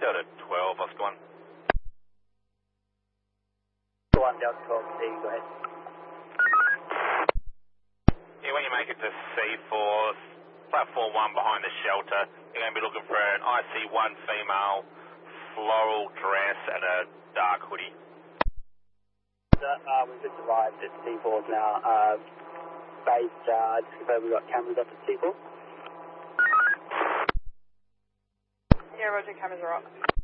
Delta 12, Oscar 1. 1 Delta 12, C, go ahead. Yeah, when you make it to C4, platform 1 behind the shelter, you're going to be looking for an IC1 female, floral dress and a dark hoodie. We've just arrived at C4 now. Base, just confirm we've got cameras up at C4. Yeah, roger, cameras are up.